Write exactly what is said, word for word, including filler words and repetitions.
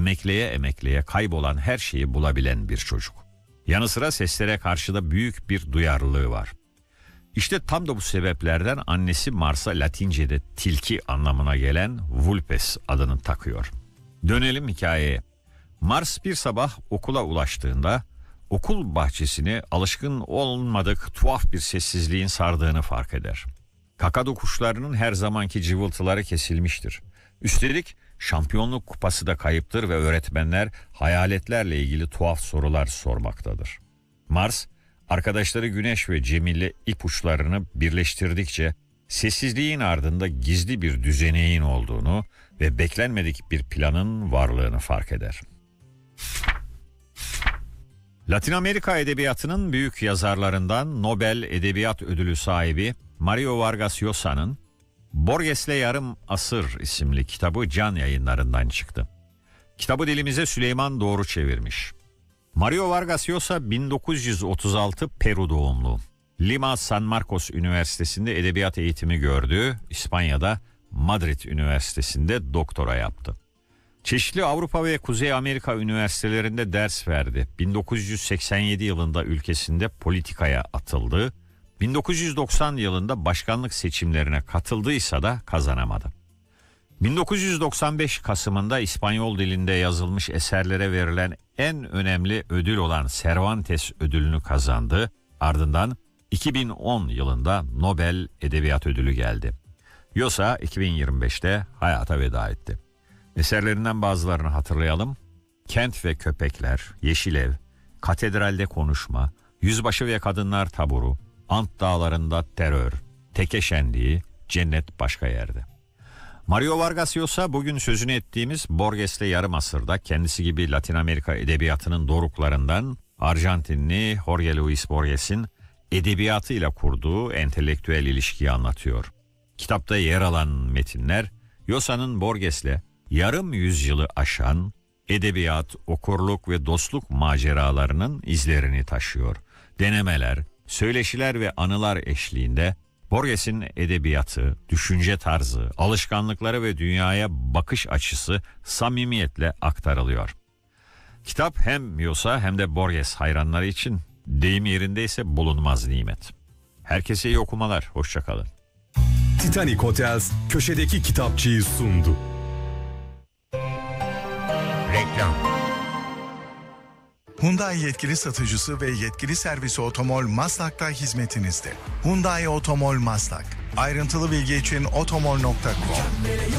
emekleye emekleye kaybolan her şeyi bulabilen bir çocuk. Yanı sıra seslere karşı da büyük bir duyarlılığı var. İşte tam da bu sebeplerden annesi Mars'a Latince'de tilki anlamına gelen Vulpes adını takıyor. Dönelim hikayeye. Mars bir sabah okula ulaştığında okul bahçesini alışkın olmadık tuhaf bir sessizliğin sardığını fark eder. Kakadu kuşlarının her zamanki cıvıltıları kesilmiştir. Üstelik şampiyonluk kupası da kayıptır ve öğretmenler hayaletlerle ilgili tuhaf sorular sormaktadır. Mars, arkadaşları Güneş ve Cemil'le ipuçlarını birleştirdikçe sessizliğin ardında gizli bir düzeneğin olduğunu ve beklenmedik bir planın varlığını fark eder. Latin Amerika edebiyatının büyük yazarlarından Nobel Edebiyat Ödülü sahibi Mario Vargas Llosa'nın Borges'le Yarım Asır isimli kitabı Can Yayınlarından çıktı. Kitabı dilimize Süleyman Doğru çevirmiş. Mario Vargas Llosa bin dokuz yüz otuz altı Peru doğumlu. Lima San Marcos Üniversitesi'nde edebiyat eğitimi gördü. İspanya'da Madrid Üniversitesi'nde doktora yaptı. Çeşitli Avrupa ve Kuzey Amerika üniversitelerinde ders verdi. bin dokuz yüz seksen yedi yılında ülkesinde politikaya atıldı. bin dokuz yüz doksan yılında başkanlık seçimlerine katıldıysa da kazanamadı. bin dokuz yüz doksan beş Kasım'ında İspanyol dilinde yazılmış eserlere verilen en önemli ödül olan Cervantes ödülünü kazandı. Ardından iki bin on yılında Nobel Edebiyat Ödülü geldi. Llosa iki bin yirmi beşte hayata veda etti. Eserlerinden bazılarını hatırlayalım. Kent ve Köpekler, Yeşil Ev, Katedralde Konuşma, Yüzbaşı ve Kadınlar Taburu, Ant Dağlarında Terör, Teke Şenliği, Cennet Başka Yerde. Mario Vargas Llosa bugün sözünü ettiğimiz Borges'le Yarım Asır'da kendisi gibi Latin Amerika edebiyatının doruklarından Arjantinli Jorge Luis Borges'in edebiyatıyla kurduğu entelektüel ilişkiyi anlatıyor. Kitapta yer alan metinler Llosa'nın Borges'le yarım yüzyılı aşan edebiyat, okurluk ve dostluk maceralarının izlerini taşıyor. Denemeler, söyleşiler ve anılar eşliğinde Borges'in edebiyatı, düşünce tarzı, alışkanlıkları ve dünyaya bakış açısı samimiyetle aktarılıyor. Kitap hem Llosa hem de Borges hayranları için deyim yerindeyse bulunmaz nimet. Herkese iyi okumalar, hoşça kalın. Titanic Hotels köşedeki kitapçıyı sundu. Reklam. Hyundai yetkili satıcısı ve yetkili servisi Otomol Maslak'ta hizmetinizde. Hyundai Otomol Maslak. Ayrıntılı bilgi için otomol nokta com.